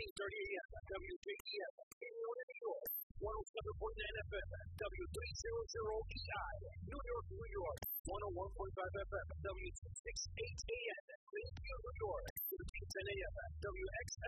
AM, WJEF, Indiana, New York, 107.9 FM, W300EI, New York, New York, 101.5 FM, W268 AM, Greenville, New York, 10 AM, WXXX